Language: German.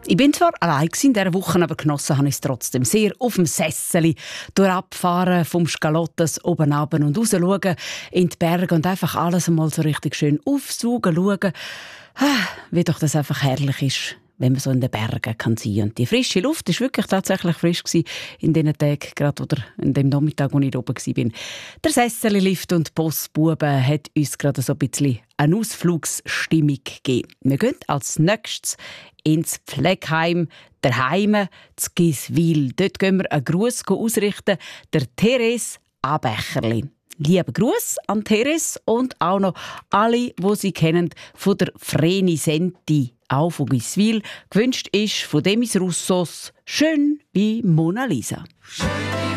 Ich bin zwar allein in dieser Woche, aber genossen habe ich es trotzdem sehr. Auf dem Sessel, durchabfahren vom Skalottes oben runter und rausschauen in die Berge und einfach alles einmal so richtig schön aufsaugen, schauen, wie doch das einfach herrlich ist, wenn man so in den Bergen kann sein. Und die frische Luft war wirklich tatsächlich frisch in diesen Tagen, gerade oder in dem Nachmittag, als ich da oben war. Der Sessellift und die Bossbuben hat uns gerade so ein bisschen eine Ausflugsstimmung gegeben. Wir gehen als nächstes ins Pflegeheim der Heime zu Giswil. Dort gehen wir einen Gruß ausrichten, der Therese Abecherli. Lieben Gruß an Therese und auch noch alle, die sie kennen, von der Vreni Senti, auch von Giswil. Gewünscht ist von Demis Roussos «Schön wie Mona Lisa».